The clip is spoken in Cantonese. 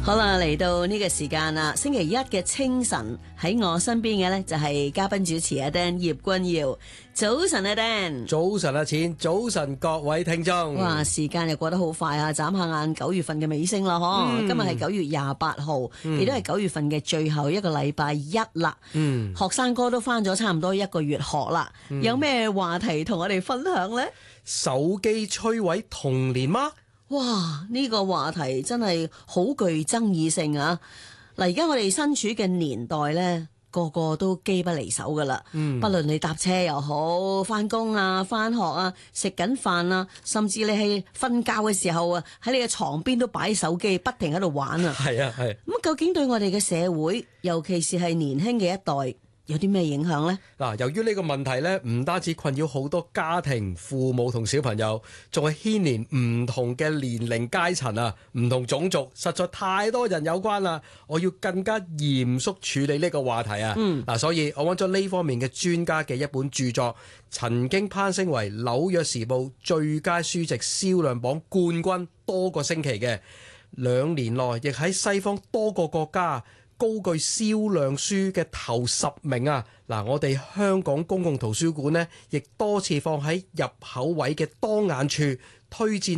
好啦，嚟到呢個時間啦，星期一嘅清晨喺我身邊嘅呢就係嘉賓主持阿 Dan 葉君耀。早晨阿 Dan， 早晨阿錢，早晨各位聽眾。 哇，時間又過得好快啊！眨下眼9月份嘅尾聲啦，嗬、今日係9月28號，亦都係9月份嘅最後一個禮拜一啦。學生哥都返咗差唔多1個月學啦，有咩話題同我哋分享呢？ 手機摧毀童年嗎？ 哇！呢個話題真係好具爭議性啊！嗱，而家我哋身處嘅年代呢，個個都機不離手噶啦。不論你搭車又好，返工啊、返學啊、食緊飯啊，甚至你係瞓覺嘅時候啊，喺你嘅床邊都擺手機，不停喺度玩啊。 係啊，係。 咁究竟對我哋嘅社會，尤其是係年輕嘅一代，有啲咩影響呢？ 嗱，由於呢個問題呢，唔單止困擾好多家庭、父母同小朋友，仲係牽連唔同嘅年齡階層啊，唔同種族，實在太多人有關啦。我要更加嚴肅處理呢個話題啊。所以我揾咗呢方面嘅專家嘅一本著作，曾經攀升為紐約時報最佳書籍銷量榜冠軍多個星期嘅，2年內亦喺西方多個國家高居銷量書嘅頭10名啊！嗱，我哋香港公共圖書館呢，亦多次放喺入口位嘅當眼處推薦